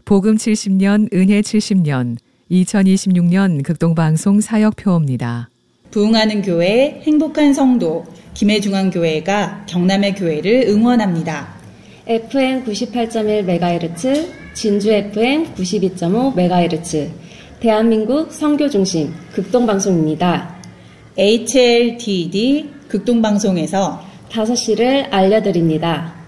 복음 70년, 은혜 70년, 2026년 극동방송 사역표입니다. 부흥하는 교회, 행복한 성도, 김해중앙교회가 경남의 교회를 응원합니다. FM 98.1MHz, 진주 FM 92.5MHz, 대한민국 선교중심 극동방송입니다. HLTD 극동방송에서 5시를 알려드립니다.